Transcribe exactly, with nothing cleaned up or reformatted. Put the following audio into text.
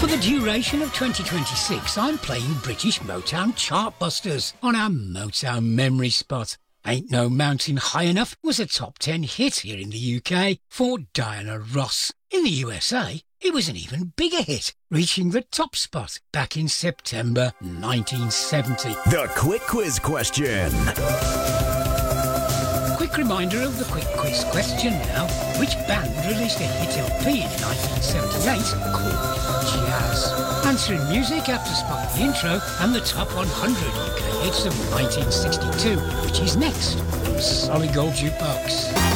For the duration of twenty twenty-six, I'm playing British Motown Chartbusters on our Motown Memory Spot. Ain't No Mountain High Enough was a top ten hit here in the U K for Diana Ross. In the U S A, it was an even bigger hit, reaching the top spot back in September nineteen seventy. The Quick Quiz Question. Quick reminder of the Quick Quiz Question now. Which band released a hit L P in nineteen seventy-eight called Jazz? Answering music after spot the intro and the top one hundred U K hits of nineteen sixty-two, which is next on Solid Gold Jukebox.